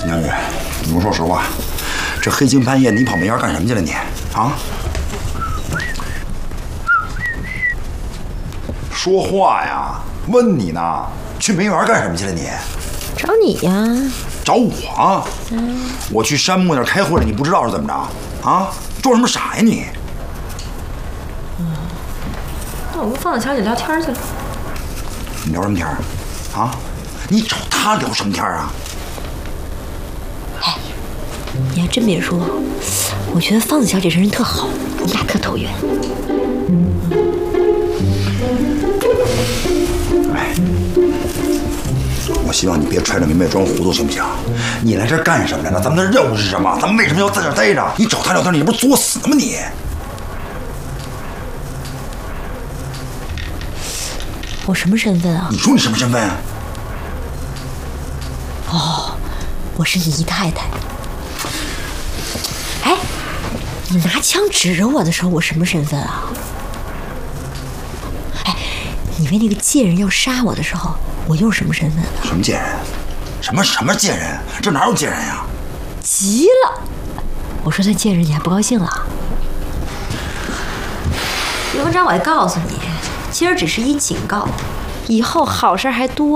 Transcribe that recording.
杨宇，你给我说实话，这黑更半夜你跑梅园干什么去了你？啊？说话呀！问你呢，去梅园干什么去了你？ 找你呀。 找我？我去山木那儿开会了，你不知道是怎么着？啊？装什么傻呀你？ 那我跟方子小姐聊天去了。 你聊什么天儿？啊？你找他聊什么天儿啊？ 哎，你还真别说，我觉得方子小姐这人特好，你俩特投缘。 哎，我希望你别揣着明白装糊涂，行不行？你来这儿干什么来了？咱们的任务是什么？咱们为什么要在这儿待着？你找他聊天，你不是作死吗你？ 我什么身份啊？ 你说你什么身份啊？ 哦，我是你姨太太。哎，你拿枪指着我的时候，我什么身份啊？哎，你为那个贱人要杀我的时候，我又是什么身份啊？ 什么贱人？什么贱人？这哪有贱人呀？ 急了！我说他贱人，你还不高兴了？刘文章，我还告诉你，今儿只是一警告，以后好事还多。